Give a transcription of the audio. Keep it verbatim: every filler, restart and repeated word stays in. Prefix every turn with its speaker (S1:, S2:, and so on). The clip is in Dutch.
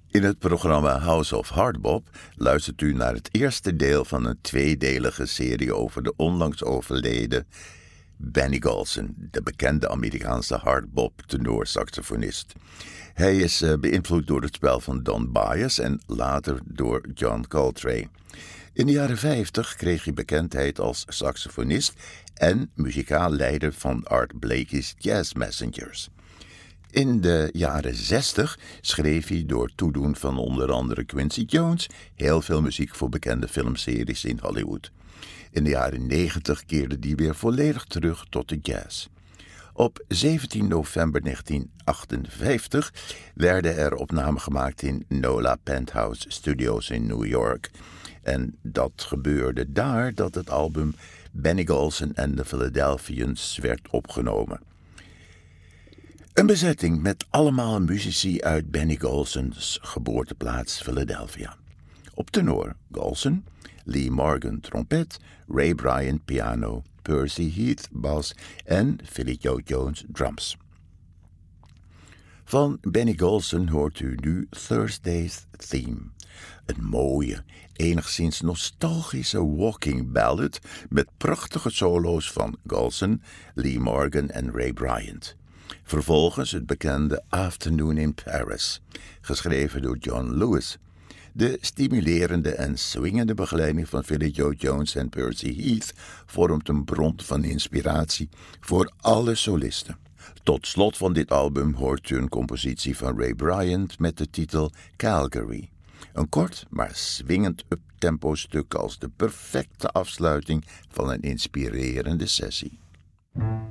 S1: In het programma House of Hardbop luistert u naar het eerste deel van een tweedelige serie over de onlangs overleden Benny Golson, de bekende Amerikaanse hardbop tenorsaxofonist. Hij is uh, beïnvloed door het spel van Don Byas en later door John Coltrane. In de jaren vijftig kreeg hij bekendheid als saxofonist en muzikaal leider van Art Blakey's Jazz Messengers. In de jaren zestig schreef hij door toedoen van onder andere Quincy Jones heel veel muziek voor bekende filmseries in Hollywood. In de jaren negentig keerde hij weer volledig terug tot de jazz. Op zeventien november negentien achtenvijftig werden er opnamen gemaakt in NOLA Penthouse Studios in New York. En dat gebeurde daar dat het album Benny Golson and the Philadelphians werd opgenomen. Een bezetting met allemaal muzici uit Benny Golson's geboorteplaats Philadelphia. Op tenor Golson, Lee Morgan trompet, Ray Bryant piano, Percy Heath bas en Philly Joe Jones drums. Van Benny Golson hoort u nu Thursday's Theme. Een mooie, enigszins nostalgische walking ballad met prachtige solo's van Golson, Lee Morgan en Ray Bryant. Vervolgens het bekende Afternoon in Paris, geschreven door John Lewis. De stimulerende en swingende begeleiding van Philly Joe Jones en Percy Heath vormt een bron van inspiratie voor alle solisten. Tot slot van dit album hoort u een compositie van Ray Bryant met de titel Calgary. Een kort, maar swingend uptempo stuk als de perfecte afsluiting van een inspirerende sessie.